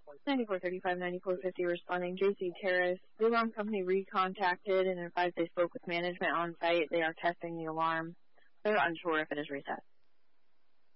9435, 9450 responding. JC Terrace. The alarm company recontacted and advised they spoke with management on site. They are testing the alarm. They're unsure if it is reset.